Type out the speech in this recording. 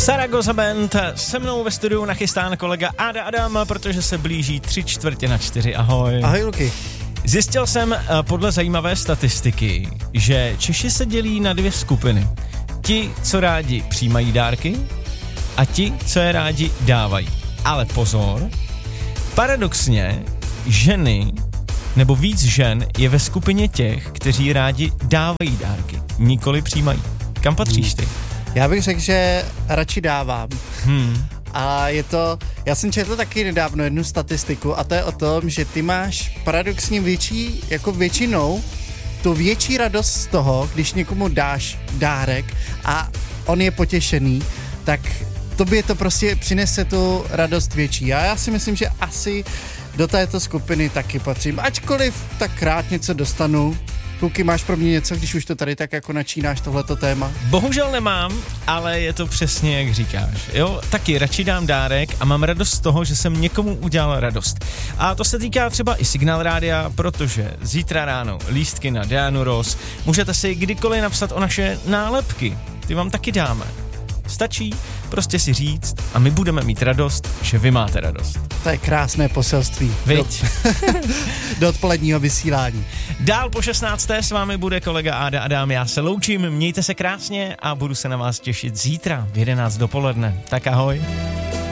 Zaragoza Band, se mnou ve studiu nachystán kolega Áda Adam, protože se blíží 3:45. Ahoj. Ahoj, Luky. Zjistil jsem podle zajímavé statistiky, že Češi se dělí na dvě skupiny. Ti, co rádi přijímají dárky, a ti, co je rádi dávají. Ale pozor, paradoxně ženy, nebo víc žen je ve skupině těch, kteří rádi dávají dárky, nikoli přijímají. Kam patříš ty? Já bych řekl, že radši dávám. A je to, já jsem četl taky nedávno jednu statistiku a to je o tom, že ty máš paradoxně větší, jako většinou, tu větší radost z toho, když někomu dáš dárek a on je potěšený, tak tobě to prostě přinese tu radost větší. A já si myslím, že asi do této skupiny taky patřím, ačkoliv tak rád něco dostanu. Kluky, máš pro mě něco, když už to tady tak jako načínáš tohleto téma? Bohužel nemám, ale je to přesně jak říkáš. Jo, taky radši dám dárek a mám radost z toho, že jsem někomu udělal radost. A to se týká třeba i Signál Rádia, protože zítra ráno lístky na Dianu Ross můžete si kdykoliv napsat o naše nálepky. Ty vám taky dáme. Stačí prostě si říct a my budeme mít radost, že vy máte radost. To je krásné poselství. Viď? Do odpoledního vysílání. Dál po 16. s vámi bude kolega Áda Adam. Já se loučím, mějte se krásně a budu se na vás těšit zítra v 11 dopoledne. Tak ahoj.